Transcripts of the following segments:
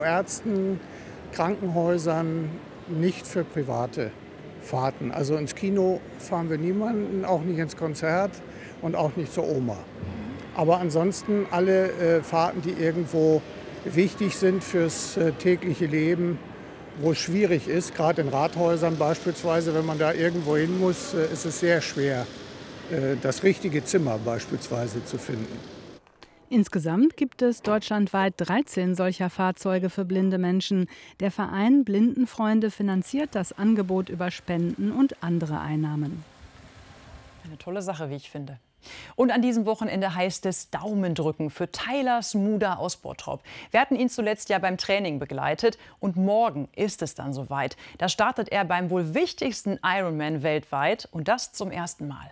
Ärzten, Krankenhäusern, nicht für private Fahrten. Also ins Kino fahren wir niemanden, auch nicht ins Konzert und auch nicht zur Oma. Aber ansonsten alle Fahrten, die irgendwo wichtig sind fürs tägliche Leben, wo es schwierig ist, gerade in Rathäusern beispielsweise, wenn man da irgendwo hin muss, ist es sehr schwer, das richtige Zimmer beispielsweise zu finden. Insgesamt gibt es deutschlandweit 13 solcher Fahrzeuge für blinde Menschen. Der Verein Blindenfreunde finanziert das Angebot über Spenden und andere Einnahmen. Eine tolle Sache, wie ich finde. Und an diesem Wochenende heißt es Daumen drücken für Tyler Smuda aus Bottrop. Wir hatten ihn zuletzt ja beim Training begleitet und morgen ist es dann soweit. Da startet er beim wohl wichtigsten Ironman weltweit und das zum ersten Mal.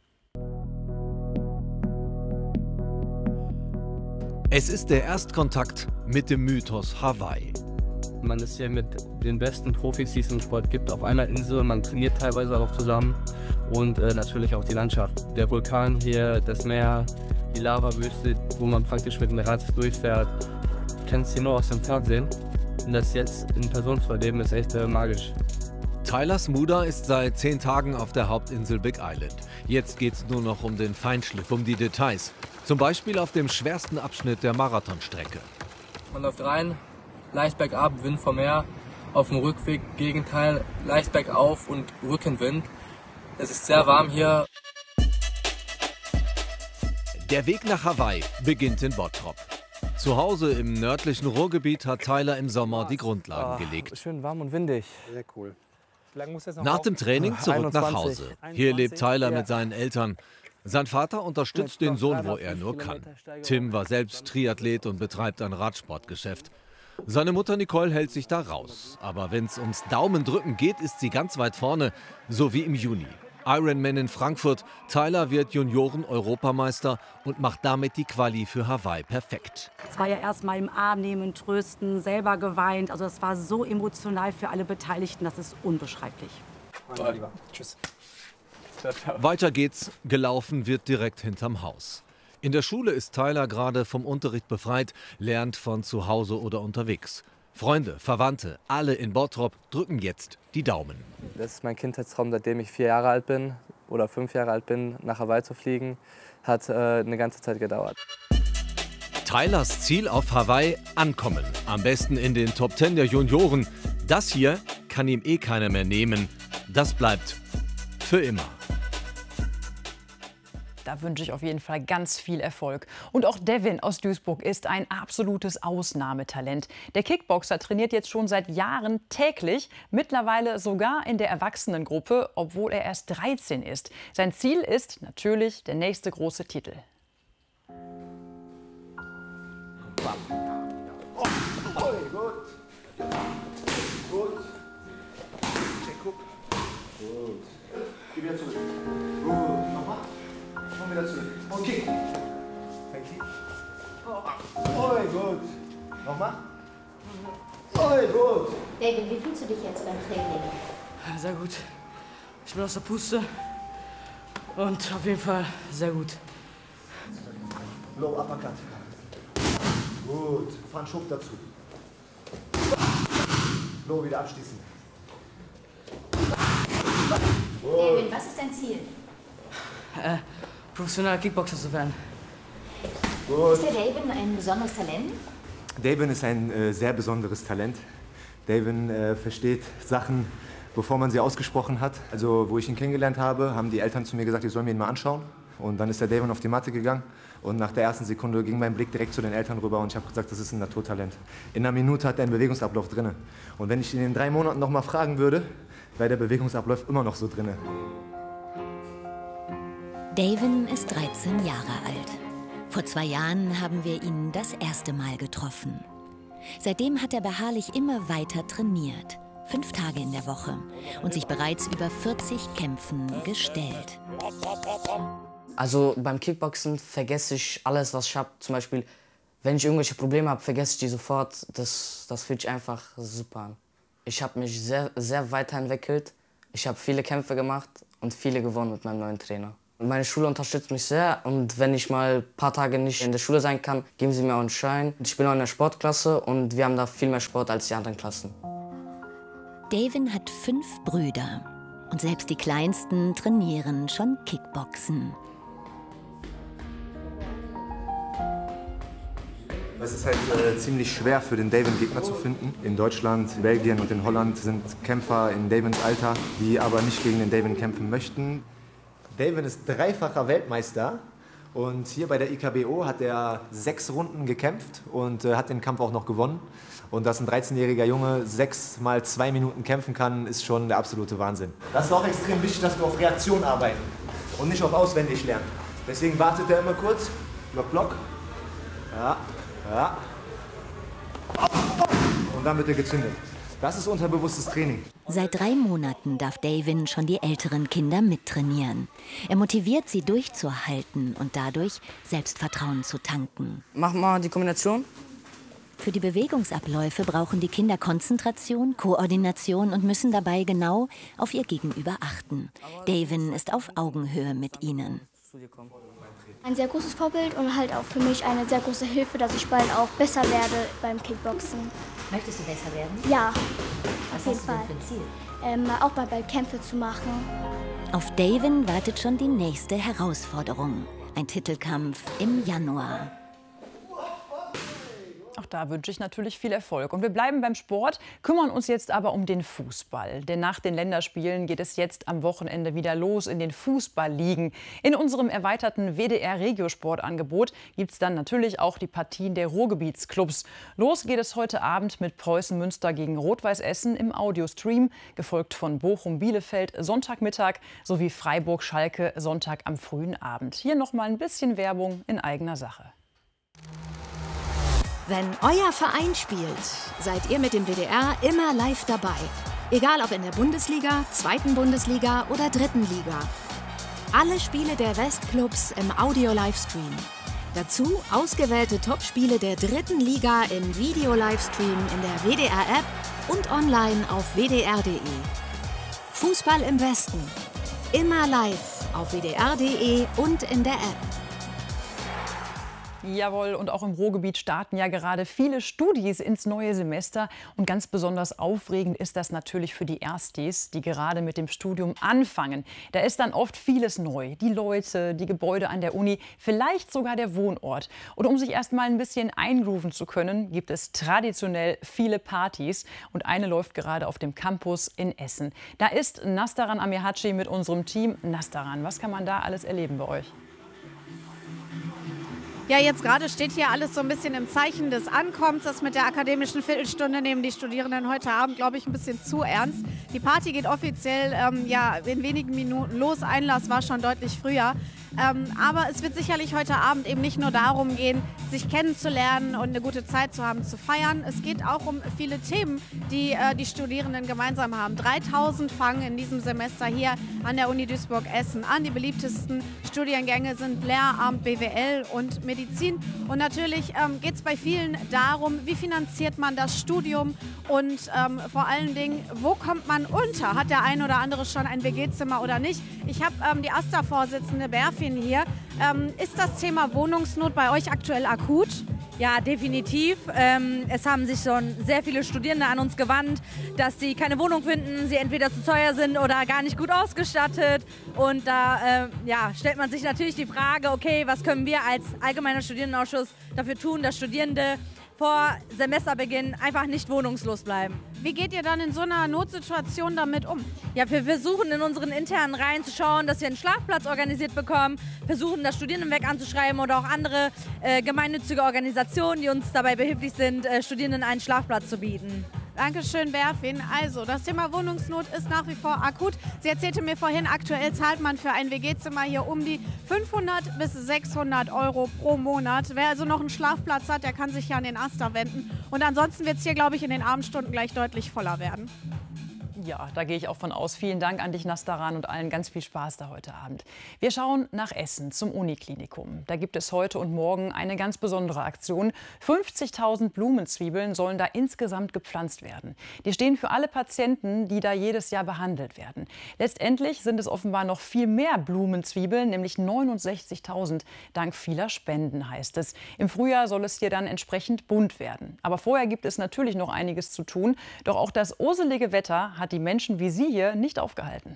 Es ist der Erstkontakt mit dem Mythos Hawaii. Man ist hier mit den besten Profis, die es im Sport gibt, auf einer Insel. Man trainiert teilweise auch zusammen und natürlich auch die Landschaft. Der Vulkan hier, das Meer, die Lavawüste, wo man praktisch mit dem Rad durchfährt. Ich kenne es hier nur aus dem Fernsehen und das jetzt in Person zu erleben ist echt magisch. Tyler Smuda ist seit 10 Tagen auf der Hauptinsel Big Island. Jetzt geht es nur noch um den Feinschliff, um die Details. Zum Beispiel auf dem schwersten Abschnitt der Marathonstrecke. Man läuft rein, leicht bergab, Wind vom Meer. Auf dem Rückweg Gegenteil, leicht bergauf und Rückenwind. Es ist sehr warm hier. Der Weg nach Hawaii beginnt in Bottrop. Zu Hause im nördlichen Ruhrgebiet hat Tyler im Sommer die Grundlagen gelegt. Schön warm und windig. Sehr cool. Nach dem Training zurück nach Hause. Hier lebt Tyler mit seinen Eltern. Sein Vater unterstützt den Sohn, wo er nur kann. Tim war selbst Triathlet und betreibt ein Radsportgeschäft. Seine Mutter Nicole hält sich da raus. Aber wenn es ums Daumendrücken geht, ist sie ganz weit vorne, so wie im Juni. Ironman in Frankfurt. Tyler wird Junioren-Europameister und macht damit die Quali für Hawaii perfekt. Es war ja erst mal im Arm nehmen, trösten, selber geweint. Also es war so emotional für alle Beteiligten, das ist unbeschreiblich. Tschüss. Weiter geht's. Gelaufen wird direkt hinterm Haus. In der Schule ist Tyler gerade vom Unterricht befreit, lernt von zu Hause oder unterwegs. Freunde, Verwandte, alle in Bottrop drücken jetzt die Daumen. Das ist mein Kindheitstraum, seitdem ich 4 Jahre alt bin oder 5 Jahre alt bin, nach Hawaii zu fliegen. Hat eine ganze Zeit gedauert. Tylers Ziel auf Hawaii: ankommen. Am besten in den Top 10 der Junioren. Das hier kann ihm eh keiner mehr nehmen. Das bleibt für immer. Da wünsche ich auf jeden Fall ganz viel Erfolg. Und auch Devin aus Duisburg ist ein absolutes Ausnahmetalent. Der Kickboxer trainiert jetzt schon seit Jahren täglich, mittlerweile sogar in der Erwachsenengruppe, obwohl er erst 13 ist. Sein Ziel ist natürlich der nächste große Titel. Gut. Check, guck. Gut. Geh wieder zurück. Gut. Nochmal. Komm wieder zurück. Und kick. Fängt die. Oi, gut. Nochmal. Oi, gut. David, wie fühlst du dich jetzt beim Training? Sehr gut. Ich bin aus der Puste und auf jeden Fall sehr gut. Low Uppercut. Gut. Fahren Schub dazu. Low wieder abschließen. David, was ist dein Ziel? Professioneller Kickboxer zu werden. Gut. Ist der David ein besonderes Talent? David ist ein sehr besonderes Talent. David versteht Sachen, bevor man sie ausgesprochen hat. Also, wo ich ihn kennengelernt habe, haben die Eltern zu mir gesagt, ich soll mir ihn mal anschauen. Und dann ist der David auf die Matte gegangen. Und nach der ersten Sekunde ging mein Blick direkt zu den Eltern rüber und ich habe gesagt, das ist ein Naturtalent. In einer Minute hat er einen Bewegungsablauf drin. Und wenn ich ihn in 3 Monaten noch mal fragen würde, wäre der Bewegungsablauf immer noch so drin. Davin ist 13 Jahre alt. Vor 2 Jahren haben wir ihn das erste Mal getroffen. Seitdem hat er beharrlich immer weiter trainiert. 5 Tage in der Woche und sich bereits über 40 Kämpfen gestellt. Also beim Kickboxen vergesse ich alles, was ich habe. Zum Beispiel, wenn ich irgendwelche Probleme habe, vergesse ich die sofort. Das fühlt sich einfach super an. Ich habe mich sehr, sehr weiterentwickelt. Ich habe viele Kämpfe gemacht und viele gewonnen mit meinem neuen Trainer. Meine Schule unterstützt mich sehr und wenn ich mal ein paar Tage nicht in der Schule sein kann, geben sie mir auch einen Schein. Ich bin auch in der Sportklasse und wir haben da viel mehr Sport als die anderen Klassen. Devin hat 5 Brüder und selbst die Kleinsten trainieren schon Kickboxen. Es ist halt ziemlich schwer für den Devin Gegner zu finden. In Deutschland, Belgien und in Holland sind Kämpfer in Devins Alter, die aber nicht gegen den Devin kämpfen möchten. Devin ist 3-facher Weltmeister und hier bei der IKBO hat er 6 Runden gekämpft und hat den Kampf auch noch gewonnen. Und dass ein 13-jähriger Junge 6 mal 2 Minuten kämpfen kann, ist schon der absolute Wahnsinn. Das ist auch extrem wichtig, dass wir auf Reaktion arbeiten und nicht auf auswendig lernen. Deswegen wartet er immer kurz, Block, Block. Ja. Ja. Und dann wird er gezündet. Das ist unterbewusstes Training. Seit 3 Monaten darf Devin schon die älteren Kinder mittrainieren. Er motiviert sie durchzuhalten und dadurch Selbstvertrauen zu tanken. Mach mal die Kombination. Für die Bewegungsabläufe brauchen die Kinder Konzentration, Koordination und müssen dabei genau auf ihr Gegenüber achten. Devin ist auf Augenhöhe mit ihnen. Ein sehr großes Vorbild und halt auch für mich eine sehr große Hilfe, dass ich bald auch besser werde beim Kickboxen. Möchtest du besser werden? Ja, Was hast du denn für ein Ziel? auch bald Kämpfe zu machen. Auf Devin wartet schon die nächste Herausforderung. Ein Titelkampf im Januar. Auch da wünsche ich natürlich viel Erfolg. Und wir bleiben beim Sport, kümmern uns jetzt aber um den Fußball. Denn nach den Länderspielen geht es jetzt am Wochenende wieder los in den Fußballligen. In unserem erweiterten WDR-Regiosportangebot gibt es dann natürlich auch die Partien der Ruhrgebietsclubs. Los geht es heute Abend mit Preußen Münster gegen Rot-Weiß Essen im Audiostream, gefolgt von Bochum-Bielefeld Sonntagmittag sowie Freiburg-Schalke Sonntag am frühen Abend. Hier noch mal ein bisschen Werbung in eigener Sache. Wenn euer Verein spielt, seid ihr mit dem WDR immer live dabei. Egal ob in der Bundesliga, 2. Bundesliga oder 3. Liga. Alle Spiele der Westclubs im Audio-Livestream. Dazu ausgewählte Topspiele der 3. Liga im Video-Livestream in der WDR-App und online auf wdr.de. Fußball im Westen. Immer live auf wdr.de und in der App. Jawohl, und auch im Ruhrgebiet starten ja gerade viele Studis ins neue Semester. Und ganz besonders aufregend ist das natürlich für die Erstis, die gerade mit dem Studium anfangen. Da ist dann oft vieles neu. Die Leute, die Gebäude an der Uni, vielleicht sogar der Wohnort. Und um sich erst mal ein bisschen eingrooven zu können, gibt es traditionell viele Partys. Und eine läuft gerade auf dem Campus in Essen. Da ist Nastaran Amirhaci mit unserem Team. Nastaran, was kann man da alles erleben bei euch? Ja, jetzt gerade steht hier alles so ein bisschen im Zeichen des Ankommens. Das mit der akademischen Viertelstunde nehmen die Studierenden heute Abend, glaube ich, ein bisschen zu ernst. Die Party geht offiziell in wenigen Minuten los. Einlass war schon deutlich früher. Aber es wird sicherlich heute Abend eben nicht nur darum gehen, sich kennenzulernen und eine gute Zeit zu haben, zu feiern. Es geht auch um viele Themen, die die Studierenden gemeinsam haben. 3000 fangen in diesem Semester hier an der Uni Duisburg-Essen an. Die beliebtesten Studiengänge sind Lehramt, BWL und Medizin. Und natürlich geht es bei vielen darum, wie finanziert man das Studium und vor allen Dingen, wo kommt man unter? Hat der ein oder andere schon ein WG-Zimmer oder nicht? Ich habe die AStA-Vorsitzende Berfin hier. Ist das Thema Wohnungsnot bei euch aktuell akut? Ja, definitiv. Es haben sich schon sehr viele Studierende an uns gewandt, dass sie keine Wohnung finden, sie entweder zu teuer sind oder gar nicht gut ausgestattet. Und da stellt man sich natürlich die Frage, okay, was können wir als Allgemeiner Studierendenausschuss dafür tun, dass Studierende vor Semesterbeginn einfach nicht wohnungslos bleiben. Wie geht ihr dann in so einer Notsituation damit um? Ja, wir versuchen in unseren internen Reihen zu schauen, dass wir einen Schlafplatz organisiert bekommen, versuchen das Studiendenweg anzuschreiben oder auch andere gemeinnützige Organisationen, die uns dabei behilflich sind, Studierenden einen Schlafplatz zu bieten. Dankeschön, Berfin. Also, das Thema Wohnungsnot ist nach wie vor akut. Sie erzählte mir vorhin, aktuell zahlt man für ein WG-Zimmer hier um die 500 bis 600 Euro pro Monat. Wer also noch einen Schlafplatz hat, der kann sich ja an den AStA wenden. Und ansonsten wird es hier, glaube ich, in den Abendstunden gleich deutlich voller werden. Ja, da gehe ich auch von aus. Vielen Dank an dich, Nastaran, und allen ganz viel Spaß da heute Abend. Wir schauen nach Essen zum Uniklinikum. Da gibt es heute und morgen eine ganz besondere Aktion. 50.000 Blumenzwiebeln sollen da insgesamt gepflanzt werden. Die stehen für alle Patienten, die da jedes Jahr behandelt werden. Letztendlich sind es offenbar noch viel mehr Blumenzwiebeln, nämlich 69.000, dank vieler Spenden, heißt es. Im Frühjahr soll es hier dann entsprechend bunt werden. Aber vorher gibt es natürlich noch einiges zu tun. Doch auch das urselige Wetter hat die Menschen wie Sie hier nicht aufgehalten.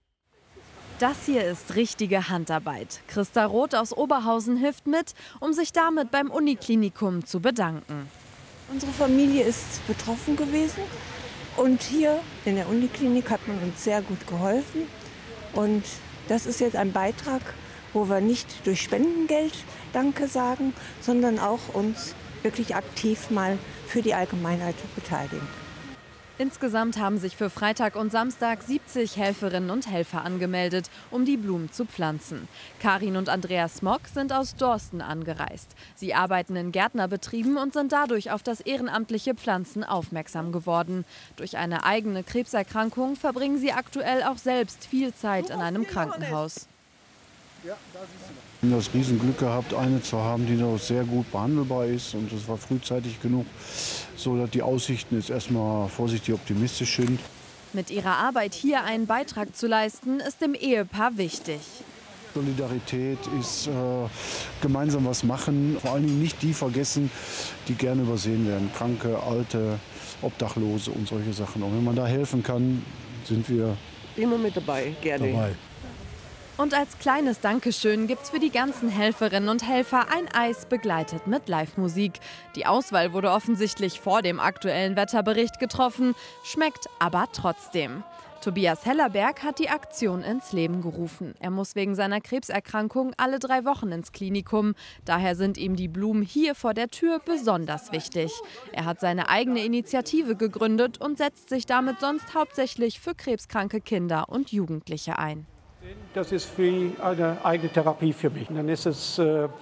Das hier ist richtige Handarbeit. Christa Roth aus Oberhausen hilft mit, um sich damit beim Uniklinikum zu bedanken. Unsere Familie ist betroffen gewesen und hier in der Uniklinik hat man uns sehr gut geholfen. Und das ist jetzt ein Beitrag, wo wir nicht durch Spendengeld Danke sagen, sondern auch uns wirklich aktiv mal für die Allgemeinheit beteiligen. Insgesamt haben sich für Freitag und Samstag 70 Helferinnen und Helfer angemeldet, um die Blumen zu pflanzen. Karin und Andreas Mock sind aus Dorsten angereist. Sie arbeiten in Gärtnerbetrieben und sind dadurch auf das ehrenamtliche Pflanzen aufmerksam geworden. Durch eine eigene Krebserkrankung verbringen sie aktuell auch selbst viel Zeit in einem Krankenhaus. Wir haben das Riesenglück gehabt, eine zu haben, die noch sehr gut behandelbar ist. Und das war frühzeitig genug, so dass die Aussichten jetzt erstmal vorsichtig optimistisch sind. Mit ihrer Arbeit hier einen Beitrag zu leisten, ist dem Ehepaar wichtig. Solidarität ist gemeinsam was machen, vor allen Dingen nicht die vergessen, die gerne übersehen werden. Kranke, Alte, Obdachlose und solche Sachen. Und wenn man da helfen kann, sind wir immer mit dabei, gerne. Dabei. Und als kleines Dankeschön gibt's für die ganzen Helferinnen und Helfer ein Eis begleitet mit Live-Musik. Die Auswahl wurde offensichtlich vor dem aktuellen Wetterbericht getroffen, schmeckt aber trotzdem. Tobias Hellerberg hat die Aktion ins Leben gerufen. Er muss wegen seiner Krebserkrankung alle 3 Wochen ins Klinikum. Daher sind ihm die Blumen hier vor der Tür besonders wichtig. Er hat seine eigene Initiative gegründet und setzt sich damit sonst hauptsächlich für krebskranke Kinder und Jugendliche ein. Das ist wie eine eigene Therapie für mich. Und dann ist es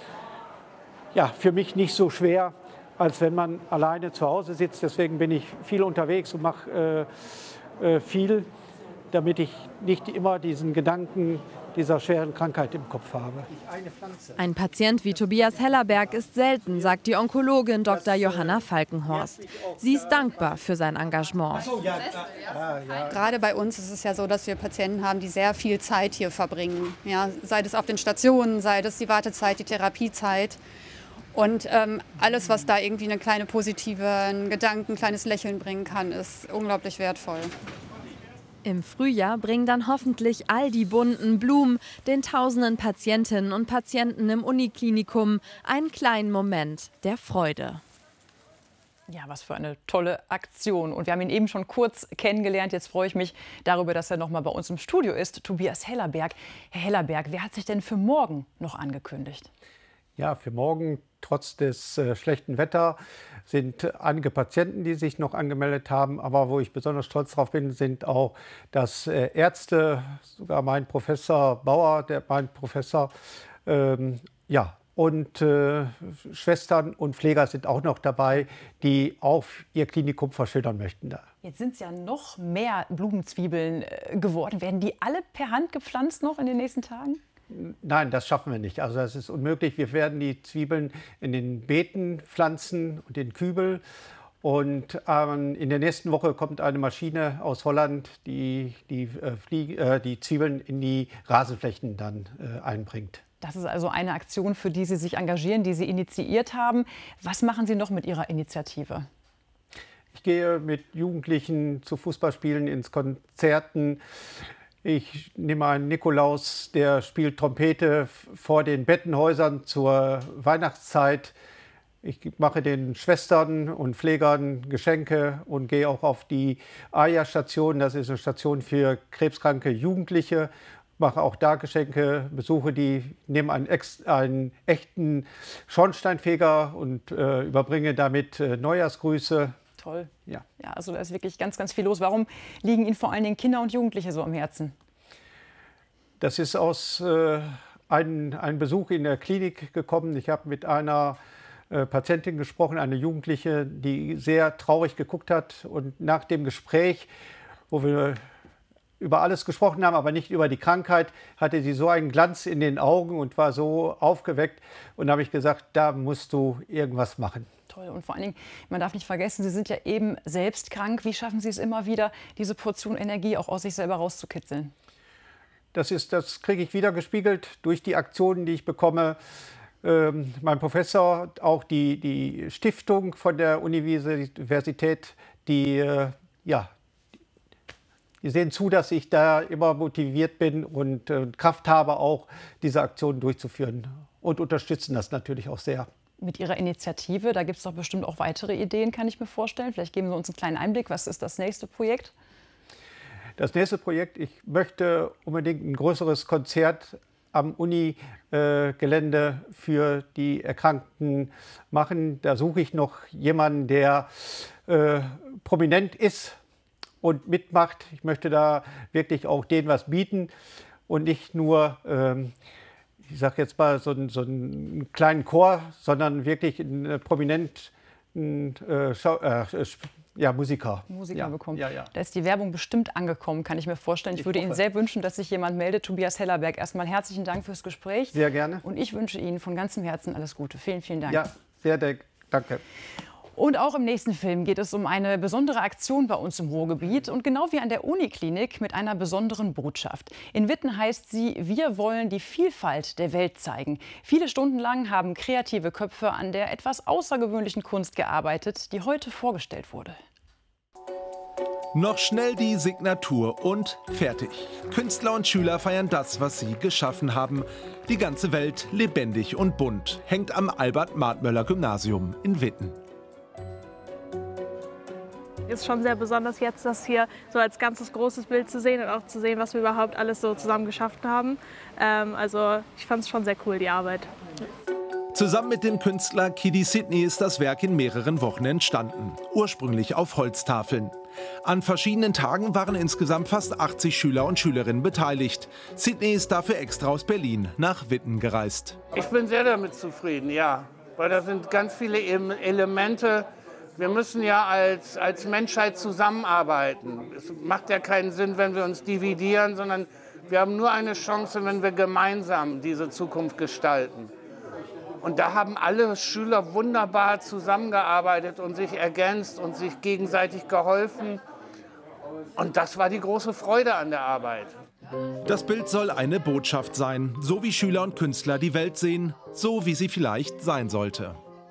für mich nicht so schwer, als wenn man alleine zu Hause sitzt. Deswegen bin ich viel unterwegs und mache viel, damit ich nicht immer diesen Gedanken dieser schweren Krankheit im Kopf habe. Ein Patient wie Tobias Hellerberg ist selten, sagt die Onkologin Dr. Johanna Falkenhorst. Sie ist dankbar für sein Engagement. Gerade bei uns ist es ja so, dass wir Patienten haben, die sehr viel Zeit hier verbringen. Ja, sei es auf den Stationen, sei es die Wartezeit, die Therapiezeit. Und alles, was da irgendwie eine kleine positive Gedanken, ein kleines Lächeln bringen kann, ist unglaublich wertvoll. Im Frühjahr bringen dann hoffentlich all die bunten Blumen den tausenden Patientinnen und Patienten im Uniklinikum einen kleinen Moment der Freude. Ja, was für eine tolle Aktion. Und wir haben ihn eben schon kurz kennengelernt. Jetzt freue ich mich darüber, dass er noch mal bei uns im Studio ist, Tobias Hellerberg. Herr Hellerberg, wer hat sich denn für morgen noch angekündigt? Ja, für morgen, trotz des schlechten Wetters, sind einige Patienten, die sich noch angemeldet haben. Aber wo ich besonders stolz drauf bin, sind auch, dass Ärzte, sogar mein Professor Bauer, mein Professor, und Schwestern und Pfleger sind auch noch dabei, die auch ihr Klinikum verschönern möchten. Jetzt sind es ja noch mehr Blumenzwiebeln geworden. Werden die alle per Hand gepflanzt noch in den nächsten Tagen? Nein, das schaffen wir nicht. Also das ist unmöglich. Wir werden die Zwiebeln in den Beeten pflanzen und in Kübel. Und in der nächsten Woche kommt eine Maschine aus Holland, die Zwiebeln in die Rasenflächen dann einbringt. Das ist also eine Aktion, für die Sie sich engagieren, die Sie initiiert haben. Was machen Sie noch mit Ihrer Initiative? Ich gehe mit Jugendlichen zu Fußballspielen, ins Konzerten. Ich nehme einen Nikolaus, der spielt Trompete vor den Bettenhäusern zur Weihnachtszeit. Ich mache den Schwestern und Pflegern Geschenke und gehe auch auf die AYA-Station. Das ist eine Station für krebskranke Jugendliche. Mache auch da Geschenke, besuche die, nehme einen echten Schornsteinfeger und überbringe damit Neujahrsgrüße. Toll. Ja, also da ist wirklich ganz, ganz viel los. Warum liegen Ihnen vor allen Dingen Kinder und Jugendliche so am Herzen? Das ist aus einem Besuch in der Klinik gekommen. Ich habe mit einer Patientin gesprochen, eine Jugendliche, die sehr traurig geguckt hat. Und nach dem Gespräch wo wir über alles gesprochen haben, aber nicht über die Krankheit, hatte sie so einen Glanz in den Augen und war so aufgeweckt. Und da habe ich gesagt, da musst du irgendwas machen. Toll. Und vor allen Dingen, man darf nicht vergessen, Sie sind ja eben selbst krank. Wie schaffen Sie es immer wieder, diese Portion Energie auch aus sich selber rauszukitzeln? Das kriege ich wieder gespiegelt durch die Aktionen, die ich bekomme. Mein Professor, auch die Stiftung von der Universität, die sehen zu, dass ich da immer motiviert bin und Kraft habe, auch diese Aktionen durchzuführen, und unterstützen das natürlich auch sehr. Mit Ihrer Initiative, da gibt es doch bestimmt auch weitere Ideen, kann ich mir vorstellen. Vielleicht geben Sie uns einen kleinen Einblick. Was ist das nächste Projekt? Das nächste Projekt, ich möchte unbedingt ein größeres Konzert am Uni-Gelände für die Erkrankten machen. Da suche ich noch jemanden, der prominent ist und mitmacht. Ich möchte da wirklich auch denen was bieten und nicht nur, ich sage jetzt mal, so einen kleinen Chor, sondern wirklich einen prominenten Musiker bekommen. Ja. Da ist die Werbung bestimmt angekommen, kann ich mir vorstellen. Ich würde Ihnen sehr wünschen, dass sich jemand meldet. Tobias Hellerberg, erstmal herzlichen Dank fürs Gespräch. Sehr gerne. Und ich wünsche Ihnen von ganzem Herzen alles Gute. Vielen, vielen Dank. Ja, sehr danke. Und auch im nächsten Film geht es um eine besondere Aktion bei uns im Ruhrgebiet und genau wie an der Uniklinik mit einer besonderen Botschaft. In Witten heißt sie: Wir wollen die Vielfalt der Welt zeigen. Viele Stunden lang haben kreative Köpfe an der etwas außergewöhnlichen Kunst gearbeitet, die heute vorgestellt wurde. Noch schnell die Signatur und fertig. Künstler und Schüler feiern das, was sie geschaffen haben. Die ganze Welt lebendig und bunt hängt am Albert-Martmöller-Gymnasium in Witten. Ist schon sehr besonders jetzt, das hier so als ganzes großes Bild zu sehen und auch zu sehen, was wir überhaupt alles so zusammen geschafft haben. Also ich fand es schon sehr cool, die Arbeit. Zusammen mit dem Künstler Kidi Sidney ist das Werk in mehreren Wochen entstanden. Ursprünglich auf Holztafeln. An verschiedenen Tagen waren insgesamt fast 80 Schüler und Schülerinnen beteiligt. Sidney ist dafür extra aus Berlin nach Witten gereist. Ich bin sehr damit zufrieden, ja. Weil da sind ganz viele Elemente. Wir müssen ja als Menschheit zusammenarbeiten. Es macht ja keinen Sinn, wenn wir uns dividieren, sondern wir haben nur eine Chance, wenn wir gemeinsam diese Zukunft gestalten. Und da haben alle Schüler wunderbar zusammengearbeitet und sich ergänzt und sich gegenseitig geholfen. Und das war die große Freude an der Arbeit. Das Bild soll eine Botschaft sein, so wie Schüler und Künstler die Welt sehen, so wie sie vielleicht sein sollte.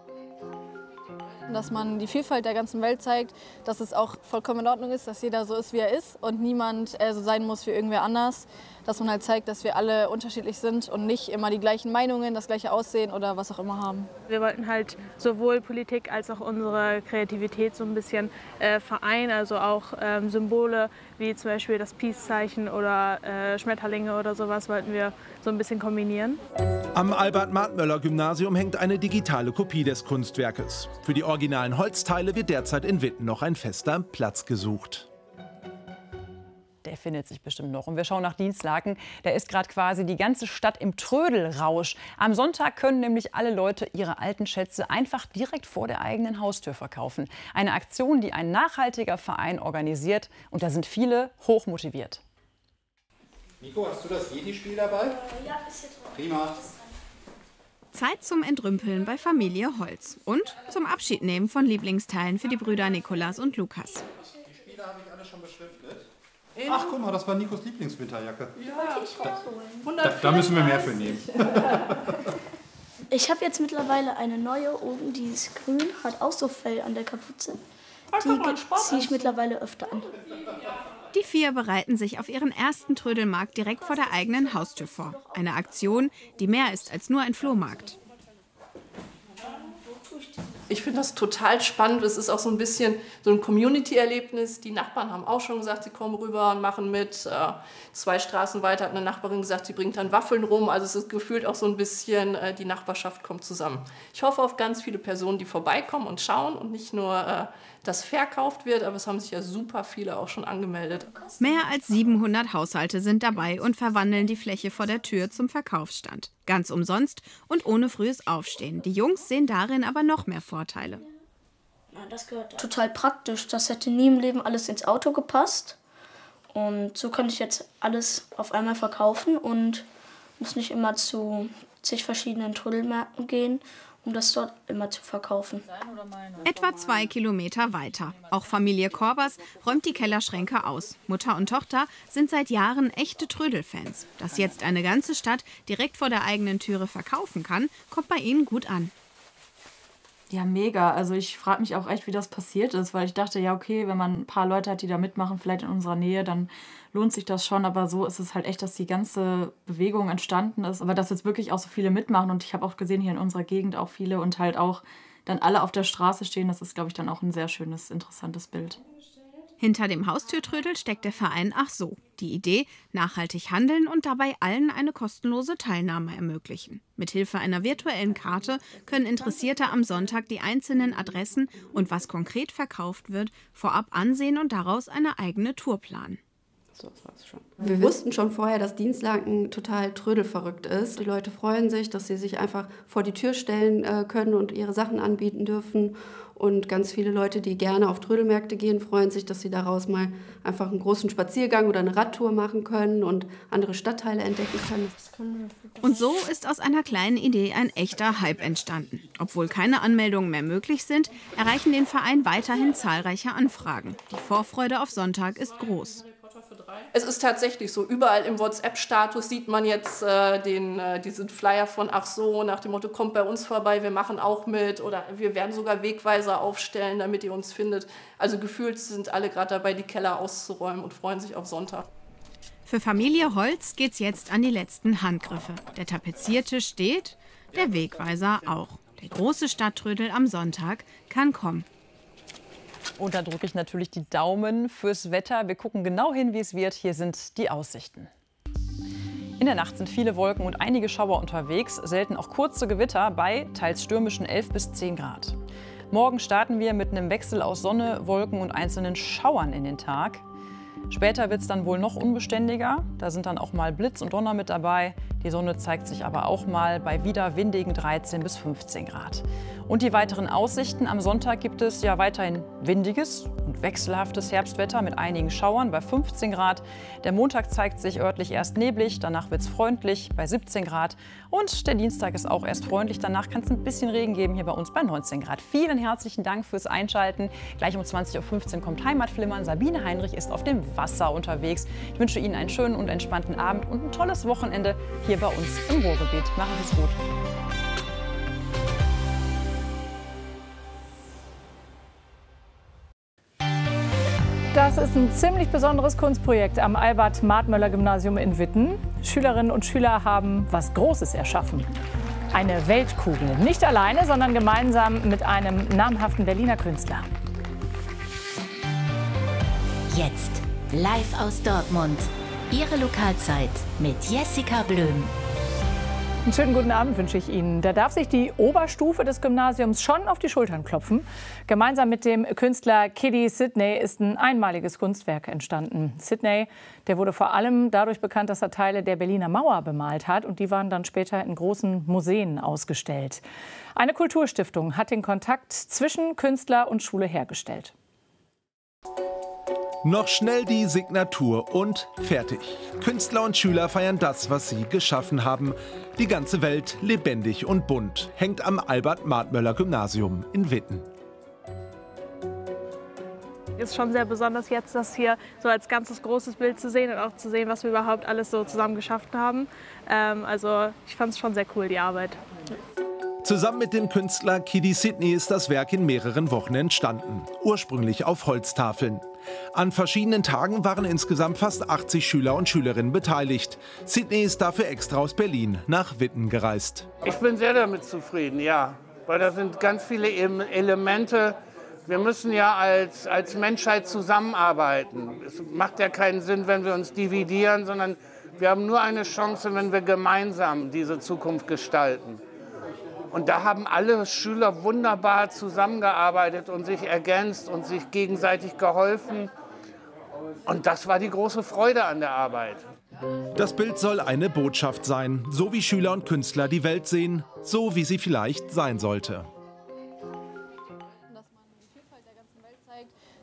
Dass man die Vielfalt der ganzen Welt zeigt, dass es auch vollkommen in Ordnung ist, dass jeder so ist, wie er ist und niemand so sein muss wie irgendwer anders. Dass man halt zeigt, dass wir alle unterschiedlich sind und nicht immer die gleichen Meinungen, das gleiche Aussehen oder was auch immer haben. Wir wollten halt sowohl Politik als auch unsere Kreativität so ein bisschen vereinen, also auch Symbole wie zum Beispiel das Peace-Zeichen oder Schmetterlinge oder sowas wollten wir so ein bisschen kombinieren. Am Albert-Martmöller-Gymnasium hängt eine digitale Kopie des Kunstwerkes. Für die originalen Holzteile wird derzeit in Witten noch ein fester Platz gesucht. Der findet sich bestimmt noch. Und wir schauen nach Dienstlaken. Da ist gerade quasi die ganze Stadt im Trödelrausch. Am Sonntag können nämlich alle Leute ihre alten Schätze einfach direkt vor der eigenen Haustür verkaufen. Eine Aktion, die ein nachhaltiger Verein organisiert. Und da sind viele hochmotiviert. Nico, hast du das Jedi-Spiel dabei? Ja, ist hier drauf. Prima. Zeit zum Entrümpeln bei Familie Holz und zum Abschiednehmen von Lieblingsteilen für die Brüder Nikolas und Lukas. Die Spiele habe ich alle schon beschriftet. Ach, guck mal, das war Nikos Lieblingswinterjacke. Ja, da müssen wir mehr für nehmen. Ich habe jetzt mittlerweile eine neue oben, die ist grün, hat auch so Fell an der Kapuze. Die ziehe ich mittlerweile öfter an. Die vier bereiten sich auf ihren ersten Trödelmarkt direkt vor der eigenen Haustür vor. Eine Aktion, die mehr ist als nur ein Flohmarkt. Ich finde das total spannend. Es ist auch so ein bisschen so ein Community-Erlebnis. Die Nachbarn haben auch schon gesagt, sie kommen rüber und machen mit. 2 Straßen weiter hat eine Nachbarin gesagt, sie bringt dann Waffeln rum. Also es ist gefühlt auch so ein bisschen, die Nachbarschaft kommt zusammen. Ich hoffe auf ganz viele Personen, die vorbeikommen und schauen und nicht nur, dass verkauft wird, aber es haben sich ja super viele auch schon angemeldet. Mehr als 700 Haushalte sind dabei und verwandeln die Fläche vor der Tür zum Verkaufsstand. Ganz umsonst und ohne frühes Aufstehen. Die Jungs sehen darin aber noch mehr Vorteile. Das gehört total praktisch. Das hätte nie im Leben alles ins Auto gepasst. Und so könnte ich jetzt alles auf einmal verkaufen und muss nicht immer zu zig verschiedenen Trödelmärkten gehen, um das dort immer zu verkaufen. Etwa 2 Kilometer weiter. Auch Familie Korbers räumt die Kellerschränke aus. Mutter und Tochter sind seit Jahren echte Trödelfans. Dass jetzt eine ganze Stadt direkt vor der eigenen Türe verkaufen kann, kommt bei ihnen gut an. Ja, mega. Also ich frage mich auch echt, wie das passiert ist, weil ich dachte, ja okay, wenn man ein paar Leute hat, die da mitmachen, vielleicht in unserer Nähe, dann lohnt sich das schon. Aber so ist es halt echt, dass die ganze Bewegung entstanden ist. Aber dass jetzt wirklich auch so viele mitmachen und ich habe auch gesehen, hier in unserer Gegend auch viele und halt auch dann alle auf der Straße stehen, das ist, glaube ich, dann auch ein sehr schönes, interessantes Bild. Hinter dem Haustürtrödel steckt der Verein Ach so. Die Idee, nachhaltig handeln und dabei allen eine kostenlose Teilnahme ermöglichen. Mithilfe einer virtuellen Karte können Interessierte am Sonntag die einzelnen Adressen und was konkret verkauft wird, vorab ansehen und daraus eine eigene Tour planen. So, das war's schon. Wir wussten schon vorher, dass Dienstlaken total trödelverrückt ist. Die Leute freuen sich, dass sie sich einfach vor die Tür stellen können und ihre Sachen anbieten dürfen. Und ganz viele Leute, die gerne auf Trödelmärkte gehen, freuen sich, dass sie daraus mal einfach einen großen Spaziergang oder eine Radtour machen können und andere Stadtteile entdecken können. Und so ist aus einer kleinen Idee ein echter Hype entstanden. Obwohl keine Anmeldungen mehr möglich sind, erreichen den Verein weiterhin zahlreiche Anfragen. Die Vorfreude auf Sonntag ist groß. Es ist tatsächlich so, überall im WhatsApp-Status sieht man jetzt diesen Flyer von Ach so, nach dem Motto, kommt bei uns vorbei, wir machen auch mit oder wir werden sogar Wegweiser aufstellen, damit ihr uns findet. Also gefühlt sind alle gerade dabei, die Keller auszuräumen und freuen sich auf Sonntag. Für Familie Holz geht's jetzt an die letzten Handgriffe. Der Tapeziertisch steht, der Wegweiser auch. Der große Stadttrödel am Sonntag kann kommen. Und da drücke ich natürlich die Daumen fürs Wetter. Wir gucken genau hin, wie es wird. Hier sind die Aussichten. In der Nacht sind viele Wolken und einige Schauer unterwegs, selten auch kurze Gewitter bei teils stürmischen 11 bis 10 Grad. Morgen starten wir mit einem Wechsel aus Sonne, Wolken und einzelnen Schauern in den Tag. Später wird es dann wohl noch unbeständiger. Da sind dann auch mal Blitz und Donner mit dabei. Die Sonne zeigt sich aber auch mal bei wieder windigen 13 bis 15 Grad. Und die weiteren Aussichten: Am Sonntag gibt es ja weiterhin windiges und wechselhaftes Herbstwetter mit einigen Schauern bei 15 Grad. Der Montag zeigt sich örtlich erst neblig, danach wird es freundlich bei 17 Grad. Und der Dienstag ist auch erst freundlich, danach kann es ein bisschen Regen geben hier bei uns bei 19 Grad. Vielen herzlichen Dank fürs Einschalten. Gleich um 20.15 Uhr kommt Heimatflimmern. Sabine Heinrich ist auf dem Wasser unterwegs. Ich wünsche Ihnen einen schönen und entspannten Abend und ein tolles Wochenende hier bei uns im Ruhrgebiet. Machen Sie es gut. Das ist ein ziemlich besonderes Kunstprojekt am Albert-Martmöller-Gymnasium in Witten. Schülerinnen und Schüler haben was Großes erschaffen. Eine Weltkugel. Nicht alleine, sondern gemeinsam mit einem namhaften Berliner Künstler. Jetzt live aus Dortmund. Ihre Lokalzeit mit Jessica Blöm. Einen schönen guten Abend wünsche ich Ihnen. Da darf sich die Oberstufe des Gymnasiums schon auf die Schultern klopfen. Gemeinsam mit dem Künstler Kiddy Sidney ist ein einmaliges Kunstwerk entstanden. Sidney, der wurde vor allem dadurch bekannt, dass er Teile der Berliner Mauer bemalt hat. Und die waren dann später in großen Museen ausgestellt. Eine Kulturstiftung hat den Kontakt zwischen Künstler und Schule hergestellt. Noch schnell die Signatur und fertig. Künstler und Schüler feiern das, was sie geschaffen haben. Die ganze Welt lebendig und bunt hängt am Albert-Martmöller-Gymnasium in Witten. Ist schon sehr besonders jetzt, das hier so als ganzes großes Bild zu sehen und auch zu sehen, was wir überhaupt alles so zusammen geschaffen haben. Also ich fand es schon sehr cool, die Arbeit. Zusammen mit dem Künstler Kiddy Sidney ist das Werk in mehreren Wochen entstanden. Ursprünglich auf Holztafeln. An verschiedenen Tagen waren insgesamt fast 80 Schüler und Schülerinnen beteiligt. Sidney ist dafür extra aus Berlin nach Witten gereist. Ich bin sehr damit zufrieden, ja. Weil da sind ganz viele Elemente. Wir müssen ja als Menschheit zusammenarbeiten. Es macht ja keinen Sinn, wenn wir uns dividieren, sondern wir haben nur eine Chance, wenn wir gemeinsam diese Zukunft gestalten. Und da haben alle Schüler wunderbar zusammengearbeitet und sich ergänzt und sich gegenseitig geholfen. Und das war die große Freude an der Arbeit. Das Bild soll eine Botschaft sein, so wie Schüler und Künstler die Welt sehen, so wie sie vielleicht sein sollte.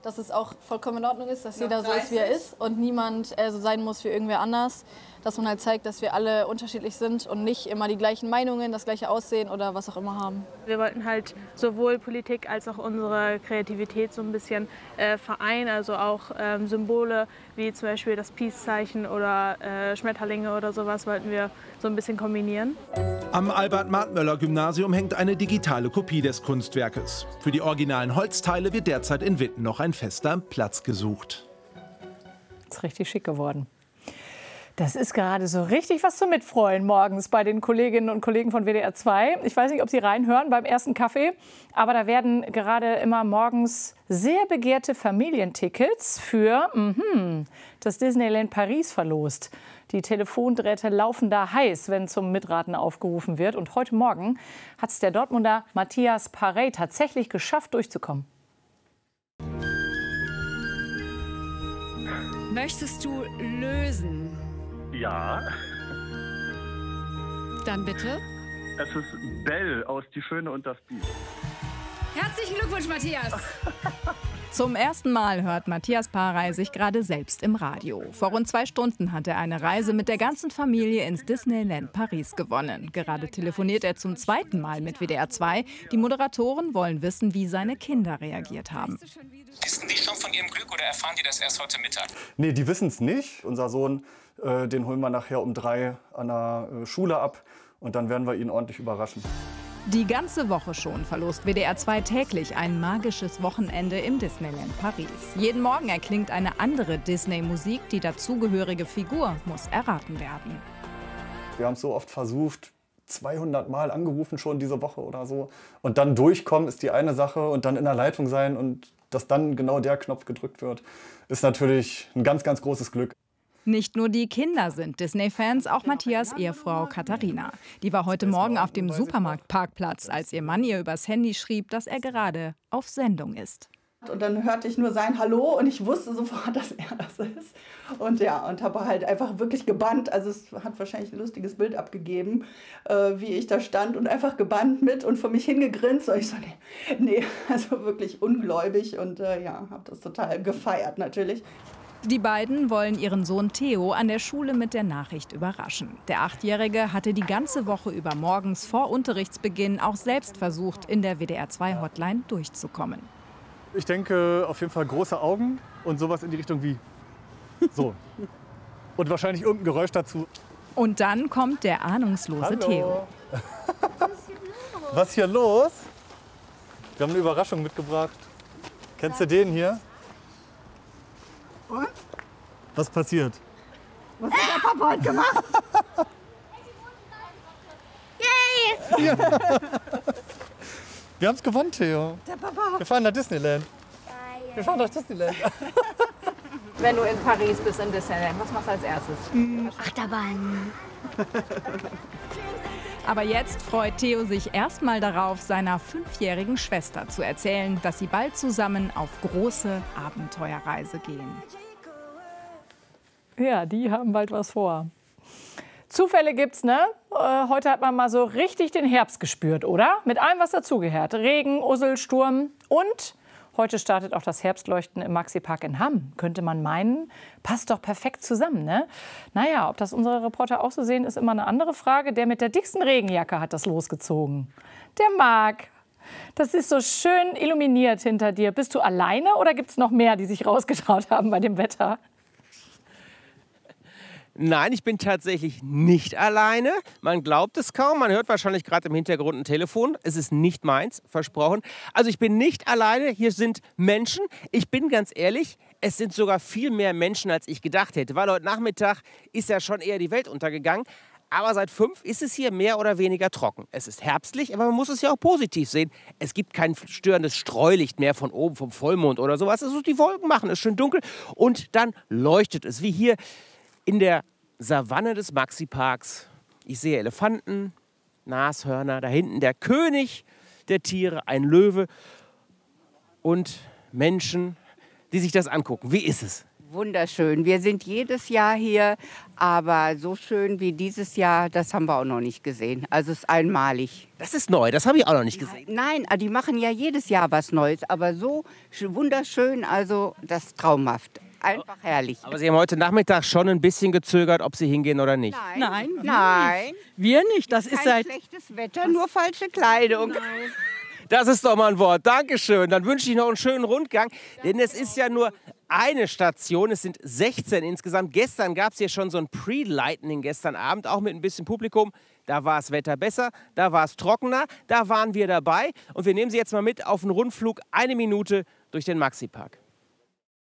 dass es auch vollkommen in Ordnung ist, dass jeder so ist, wie er ist und niemand so sein muss wie irgendwer anders. Dass man halt zeigt, dass wir alle unterschiedlich sind und nicht immer die gleichen Meinungen, das gleiche Aussehen oder was auch immer haben. Wir wollten halt sowohl Politik als auch unsere Kreativität so ein bisschen vereinen, also auch Symbole wie zum Beispiel das Peace-Zeichen oder Schmetterlinge oder sowas wollten wir so ein bisschen kombinieren. Am Albert-Martmöller-Gymnasium hängt eine digitale Kopie des Kunstwerkes. Für die originalen Holzteile wird derzeit in Witten noch ein fester Platz gesucht. Ist richtig schick geworden. Das ist gerade so richtig was zum Mitfreuen morgens bei den Kolleginnen und Kollegen von WDR 2. Ich weiß nicht, ob Sie reinhören beim ersten Kaffee, aber da werden gerade immer morgens sehr begehrte Familientickets für das Disneyland Paris verlost. Die Telefondrähte laufen da heiß, wenn zum Mitraten aufgerufen wird. Und heute Morgen hat es der Dortmunder Matthias Parey tatsächlich geschafft, durchzukommen. Möchtest du lösen? Ja. Dann bitte. Es ist Belle aus Die Schöne und das Biest. Herzlichen Glückwunsch, Matthias. Zum ersten Mal hört Matthias Parey sich gerade selbst im Radio. Vor rund 2 Stunden hat er eine Reise mit der ganzen Familie ins Disneyland Paris gewonnen. Gerade telefoniert er zum 2. Mal mit WDR 2. Die Moderatoren wollen wissen, wie seine Kinder reagiert haben. Wissen die schon von ihrem Glück oder erfahren die das erst heute Mittag? Nee, die wissen es nicht. Unser Sohn, den holen wir nachher um 3 an der Schule ab. Und dann werden wir ihn ordentlich überraschen. Die ganze Woche schon verlost WDR 2 täglich ein magisches Wochenende im Disneyland Paris. Jeden Morgen erklingt eine andere Disney-Musik, die dazugehörige Figur muss erraten werden. Wir haben es so oft versucht, 200 Mal angerufen schon diese Woche oder so. Und dann durchkommen ist die eine Sache und dann in der Leitung sein und dass dann genau der Knopf gedrückt wird, ist natürlich ein ganz, ganz großes Glück. Nicht nur die Kinder sind Disney-Fans, auch Matthias' Ehefrau Katharina. Die war heute Morgen auf dem Supermarktparkplatz, als ihr Mann ihr übers Handy schrieb, dass er gerade auf Sendung ist. Und dann hörte ich nur sein Hallo und ich wusste sofort, dass er das ist. Und ja, und habe halt einfach wirklich gebannt. Also es hat wahrscheinlich ein lustiges Bild abgegeben, wie ich da stand und einfach gebannt mit und vor mich hingegrinst. Und ich so, nee, also wirklich ungläubig und ja, habe das total gefeiert natürlich. Die beiden wollen ihren Sohn Theo an der Schule mit der Nachricht überraschen. Der 8-Jährige hatte die ganze Woche über morgens vor Unterrichtsbeginn auch selbst versucht, in der WDR-2-Hotline durchzukommen. Ich denke auf jeden Fall große Augen und sowas in die Richtung wie so. Und wahrscheinlich irgendein Geräusch dazu. Und dann kommt der ahnungslose Hallo. Theo. Was ist hier los? Wir haben eine Überraschung mitgebracht. Kennst du den hier? Und? Was passiert? Was hat der Papa heute gemacht? Yay! Ja. Wir haben es gewonnen, Theo. Der Papa. Wir fahren nach Disneyland. Wir fahren nach Disneyland. Wenn du in Paris bist, in Disneyland, was machst du als erstes? Achterbahn. Aber jetzt freut Theo sich erstmal darauf, seiner 5-jährigen Schwester zu erzählen, dass sie bald zusammen auf große Abenteuerreise gehen. Ja, die haben bald was vor. Zufälle gibt's, ne? Heute hat man mal so richtig den Herbst gespürt, oder? Mit allem, was dazugehört. Regen, Ussel, Sturm und heute startet auch das Herbstleuchten im Maxi-Park in Hamm. Könnte man meinen, passt doch perfekt zusammen, ne? Naja, ob das unsere Reporter auch so sehen, ist immer eine andere Frage. Der mit der dicksten Regenjacke hat das losgezogen. Der Marc. Das ist so schön illuminiert hinter dir. Bist du alleine oder gibt es noch mehr, die sich rausgetraut haben bei dem Wetter? Nein, ich bin tatsächlich nicht alleine. Man glaubt es kaum. Man hört wahrscheinlich gerade im Hintergrund ein Telefon. Es ist nicht meins, versprochen. Also ich bin nicht alleine. Hier sind Menschen. Ich bin ganz ehrlich, es sind sogar viel mehr Menschen, als ich gedacht hätte. Weil heute Nachmittag ist ja schon eher die Welt untergegangen. Aber seit 5 ist es hier mehr oder weniger trocken. Es ist herbstlich, aber man muss es ja auch positiv sehen. Es gibt kein störendes Streulicht mehr von oben, vom Vollmond oder sowas. Also die Wolken machen es schön dunkel und dann leuchtet es, wie hier in der Savanne des Maxi-Parks. Ich sehe Elefanten, Nashörner, da hinten der König der Tiere, ein Löwe und Menschen, die sich das angucken. Wie ist es? Wunderschön. Wir sind jedes Jahr hier, aber so schön wie dieses Jahr, das haben wir auch noch nicht gesehen. Also es ist einmalig. Das ist neu, das habe ich auch noch nicht gesehen. Nein, die machen ja jedes Jahr was Neues, aber so wunderschön, also das ist traumhaft. Einfach herrlich. Aber Sie haben heute Nachmittag schon ein bisschen gezögert, ob Sie hingehen oder nicht. Nein. Wir nicht. Das ist Kein schlechtes Wetter, nur falsche Kleidung. Das ist doch mal ein Wort. Dankeschön. Dann wünsche ich noch einen schönen Rundgang. Denn es ist ja nur eine Station. Es sind 16 insgesamt. Gestern gab es hier schon so ein Pre-Lightning gestern Abend, auch mit ein bisschen Publikum. Da war das Wetter besser, da war es trockener, da waren wir dabei. Und wir nehmen Sie jetzt mal mit auf einen Rundflug, 1 Minute durch den Maxi-Park.